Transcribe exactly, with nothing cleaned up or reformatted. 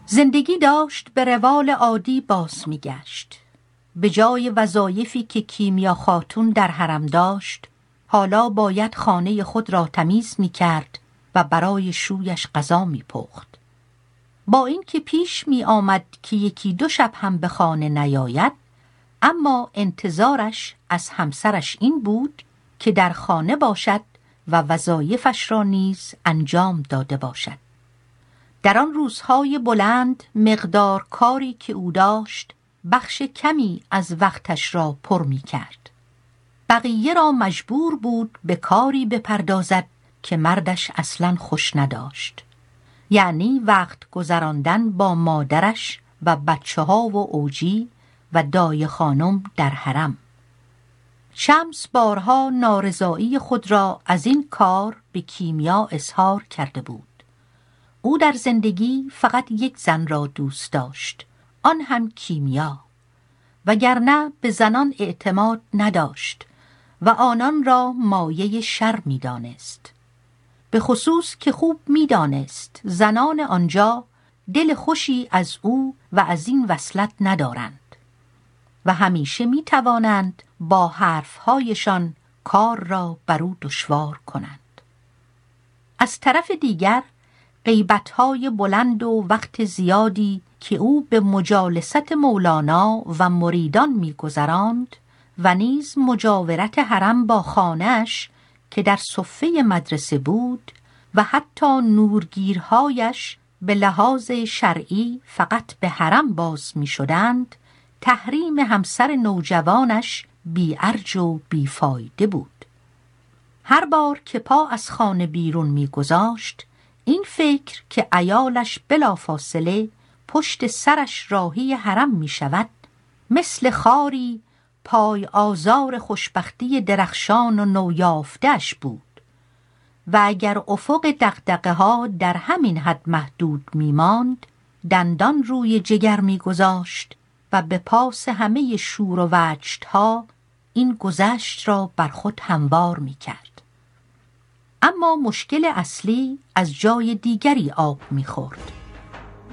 زندگی داشت به روال عادی باز میگشت. به جای وظایفی که کیمیا خاتون در حرم داشت، حالا باید خانه خود را تمیز میکرد و برای شویش غذا میپخت. با اینکه پیش می آمد که یکی دو شب هم به خانه نیاید، اما انتظارش از همسرش این بود که در خانه باشد و وظایفش را نیز انجام داده باشد. در آن روزهای بلند مقدار کاری که او داشت بخش کمی از وقتش را پر می کرد. بقیه را مجبور بود به کاری بپردازد که مردش اصلاً خوش نداشت، یعنی وقت گذراندن با مادرش و بچه ها و اوجی و دای خانم در حرم. شمس بارها نارضایی خود را از این کار به کیمیا اظهار کرده بود. او در زندگی فقط یک زن را دوست داشت، آن هم کیمیا، وگرنه به زنان اعتماد نداشت و آنان را مایه شر می دانست. به خصوص که خوب می دانست زنان آنجا دل خوشی از او و از این وصلت ندارند و همیشه می توانند با حرفهایشان کار را بر او دشوار کنند. از طرف دیگر غیبت‌های بلند و وقت زیادی که او به مجالست مولانا و مریدان می‌گذراند و نیز مجاورت حرم با خانه‌اش که در صفه مدرسه بود و حتی نورگیرهایش به لحاظ شرعی فقط به حرم باز می‌شدند، تحریم همسر نوجوانش بی ارج و بی فایده بود. هر بار که پا از خانه بیرون می‌گذاشت، این فکر که عیالش بلافاصله پشت سرش راهی حرم می شود، مثل خاری پای آزار خوشبختی درخشان و نویافتش بود و اگر افق دغدغه ها در همین حد محدود می ماند، دندان روی جگر می گذاشت و به پاس همه شور و وجد ها این گذشت را بر خود هموار می کرد. اما مشکل اصلی از جای دیگری آب می‌خورد.